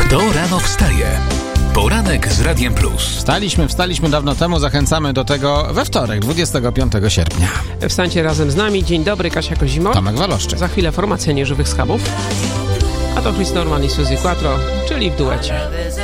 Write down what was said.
Kto rano wstaje? Poranek z Radiem Plus. Wstaliśmy dawno temu, zachęcamy do tego we wtorek, 25 sierpnia. Wstańcie razem z nami. Dzień dobry, Kasia Kozimo. Tomek Waloszczyk. Za chwilę formacja nieżywych schabów. A to Chris Norman i Suzy Quattro, czyli w duecie.